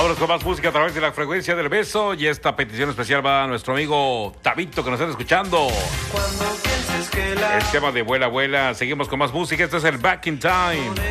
Vámonos con más música a través de la frecuencia del beso. Y esta petición especial va a nuestro amigo Tabito, que nos está escuchando. Cuando pienses que El tema de Vuela, Vuela. Seguimos con más música. Esto es el Back in Time.